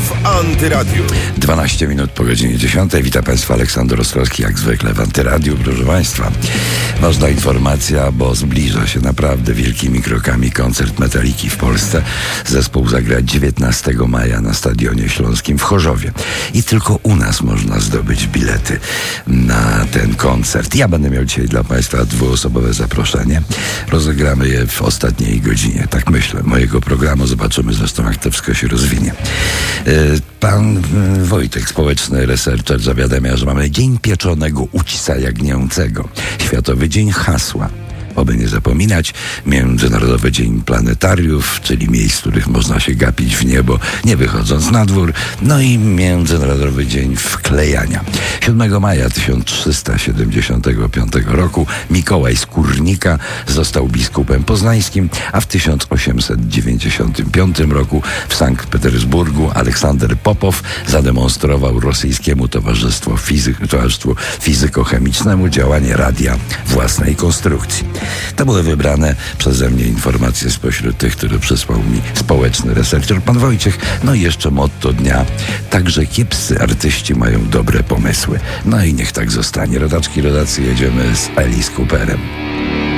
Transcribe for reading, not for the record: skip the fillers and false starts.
w Antyradiu. 12 minut po godzinie 10. Witam Państwa, Aleksander Ostrowski, jak zwykle w Antyradiu. Proszę Państwa, ważna informacja, bo zbliża się naprawdę wielkimi krokami koncert Metaliki w Polsce. Zespół zagra 19 maja na Stadionie Śląskim w Chorzowie. I tylko u nas można zdobyć bilety na ten koncert. Ja będę miał dzisiaj dla Państwa dwuosobowe zaproszenie. Rozegramy je w ostatniej godzinie. Tak myślę, mojego programu. Zobaczymy zresztą, jak to wszystko się rozwinie. Pan Wojtek, społeczny researcher, zawiadamia, że mamy Dzień Pieczonego Ućca Jagnięcego, Światowy Dzień Hasła, oby nie zapominać, Międzynarodowy Dzień Planetariów, czyli miejsc, w których można się gapić w niebo, nie wychodząc na dwór, no i Międzynarodowy Dzień Wklejania. 7 maja 1375 roku Mikołaj z Kórnika został biskupem poznańskim, a w 1895 roku w Sankt Petersburgu Aleksander Popow zademonstrował rosyjskiemu Towarzystwu Fizyko-Chemicznemu działanie radia własnej konstrukcji. To były wybrane przeze mnie informacje spośród tych, które przysłał mi społeczny researcher pan Wojciech. No i jeszcze motto dnia. Także kiepscy artyści mają dobre pomysły. No i niech tak zostanie. Rodaczki, rodacy, jedziemy z Alice Cooperem.